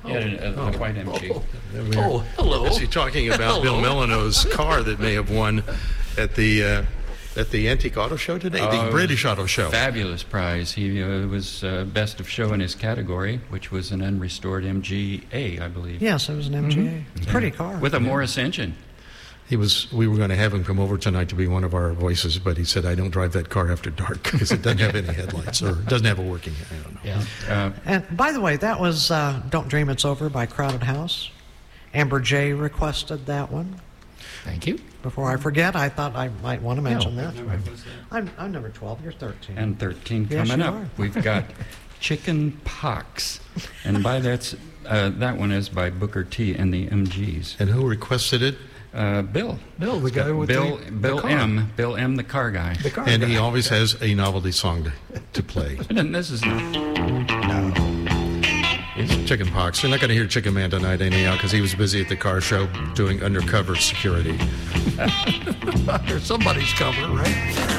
The white MG. Hello. Is he talking about Bill Milano's car that may have won at the Antique Auto Show today? The British Auto Show. Fabulous prize. He was best of show in his category, which was an unrestored MGA, I believe. Yes, it was an MGA. It's a pretty car. With a Morris engine. We were going to have him come over tonight to be one of our voices, but he said, I don't drive that car after dark because it doesn't have any headlights or doesn't have a working, I don't know. Yeah. And by the way, that was Don't Dream It's Over by Crowded House. Amber J. requested that one. Thank you. Before I forget, I thought I might want to mention that. I'm number 12. You're 13. And 13 Yes, coming you up. are. We've got Chicken Pox. And by that one is by Booker T and the MGs. And who requested it? Bill. Bill, the guy with Bill the car. M. Bill M, the car guy. The car And guy. he always has a novelty song to play. And this is not. It's Chicken Pox. You're not going to hear Chicken Man tonight anyhow because he was busy at the car show doing undercover security. There's somebody's cover, right?